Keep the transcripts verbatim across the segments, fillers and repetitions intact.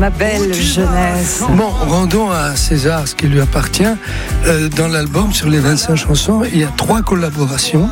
Ma belle jeunesse. Bon, rendons à César ce qui lui appartient. Euh, dans l'album, sur les vingt-cinq chansons, il y a trois collaborations.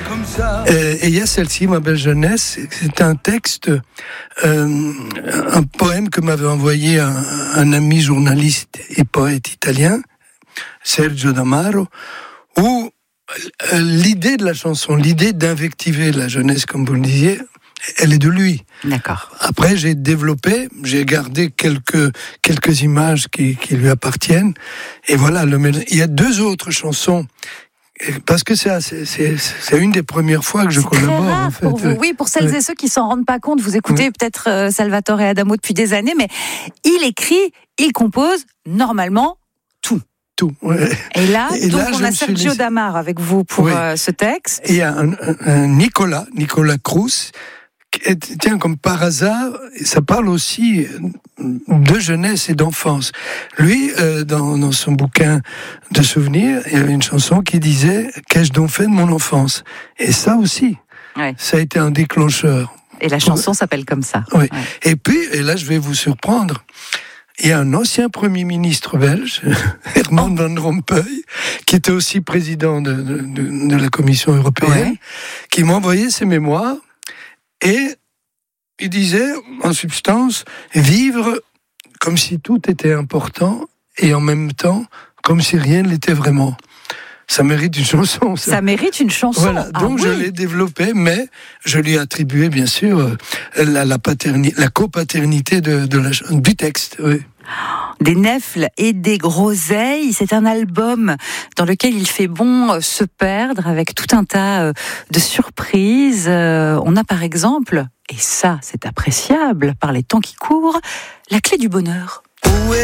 Euh, et il y a celle-ci, Ma belle jeunesse. C'est un texte, euh, un poème que m'avait envoyé un, un ami journaliste et poète italien, Sergio D'Amaro, où euh, l'idée de la chanson, l'idée d'invectiver la jeunesse, comme vous le disiez, elle est de lui. D'accord. Après, j'ai développé, j'ai gardé quelques quelques images qui, qui lui appartiennent. Et voilà, le, il y a deux autres chansons. Parce que c'est, c'est, c'est, c'est une des premières fois que je c'est collabore. Très rare en fait. pour vous. Oui, pour celles ouais. et ceux qui s'en rendent pas compte, vous écoutez ouais. peut-être euh, Salvatore Adamo depuis des années, mais il écrit, il compose normalement tout. Tout. Ouais. Et là, et donc là, on a Sergio laissé... D'Amaro avec vous pour oui. euh, ce texte. Et il y a un, un, un Nicolas, Nicolas Cruz. Tiens, comme par hasard, ça parle aussi de jeunesse et d'enfance. Lui, euh, dans, dans son bouquin de souvenirs, il y avait une chanson qui disait « Qu'ai-je donc fait de mon enfance ?» Et ça aussi, ouais. ça a été un déclencheur. Et la chanson ouais. s'appelle comme ça. Oui. Ouais. Et puis, et là je vais vous surprendre, il y a un ancien Premier ministre belge, Herman Van Rompuy, qui était aussi président de, de, de, de la Commission européenne, ouais. qui m'a envoyé ses mémoires. Et il disait, en substance, vivre comme si tout était important et en même temps, comme si rien ne l'était vraiment. Ça mérite une chanson. Ça, ça mérite une chanson. Voilà, donc ah, je oui. l'ai développé, mais je lui ai attribué, bien sûr, la, la, paterni- la copaternité de, de la, du texte. Oui. Des nèfles et des groseilles, c'est un album dans lequel il fait bon se perdre avec tout un tas de surprises. On a par exemple, et ça c'est appréciable par les temps qui courent, la clé du bonheur.